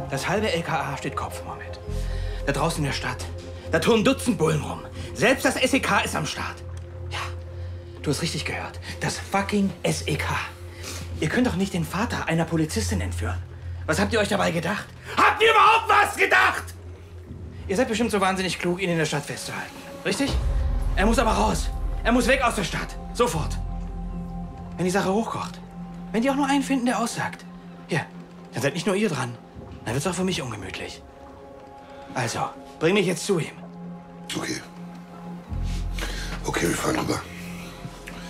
Das halbe LKA steht Kopf im Moment. Da draußen in der Stadt, da turnen Dutzend Bullen rum. Selbst das SEK ist am Start. Ja, du hast richtig gehört. Das fucking SEK. Ihr könnt doch nicht den Vater einer Polizistin entführen. Was habt ihr euch dabei gedacht? Habt ihr überhaupt was gedacht? Ihr seid bestimmt so wahnsinnig klug, ihn in der Stadt festzuhalten. Richtig? Er muss aber raus. Er muss weg aus der Stadt. Sofort. Wenn die Sache hochkocht. Wenn die auch nur einen finden, der aussagt. Hier, dann seid nicht nur ihr dran. Dann wird's auch für mich ungemütlich. Also, bring mich jetzt zu ihm. Okay. Okay, wir fahren rüber.